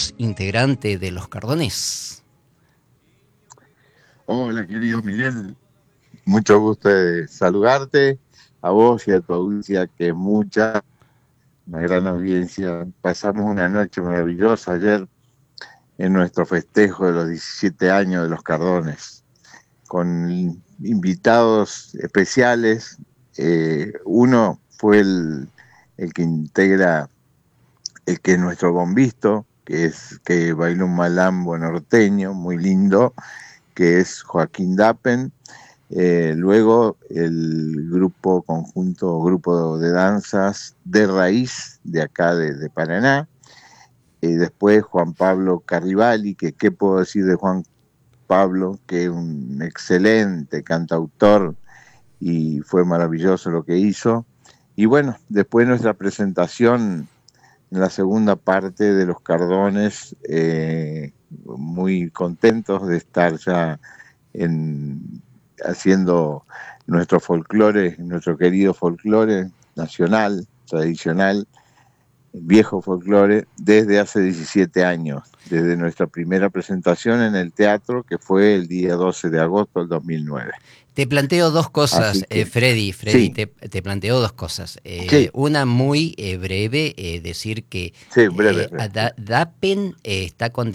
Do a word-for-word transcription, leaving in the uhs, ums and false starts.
Ríos, integrante de Los Cardones. Hola, querido Miguel. Mucho gusto de saludarte, a vos y a tu audiencia, que es mucha, una gran audiencia. Pasamos una noche maravillosa ayer en nuestro festejo de los diecisiete años de Los Cardones, con invitados especiales. Eh, uno fue el, el que integra, el que es nuestro bombisto, que es que baila un malambo norteño muy lindo, que es Joaquín Dapen. Eh, luego el grupo conjunto, grupo de danzas de raíz de acá de, de Paraná. Y después Juan Pablo Carrivali, que qué puedo decir de Juan Pablo, que es un excelente cantautor y fue maravilloso lo que hizo. Y bueno, después nuestra presentación en la segunda parte de Los Cardones, eh, muy contentos de estar ya en, haciendo nuestro folclore, nuestro querido folclore nacional, tradicional, viejo folclore, desde hace diecisiete años, desde nuestra primera presentación en el teatro, que fue el día doce de agosto del dos mil nueve. Te planteo dos cosas, Así eh, que, Freddy. Freddy, sí, te, te planteo dos cosas. Eh, sí, una muy eh, breve, eh, decir que sí, breve, eh, breve, sí. Da- Dapen eh, está con